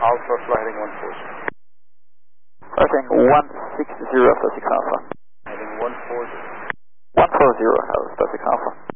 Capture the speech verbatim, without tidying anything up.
Alpha, fly heading one four zero. Crossing one six zero, Pacific Alpha. Heading one four zero. one four zero, Pacific Alpha.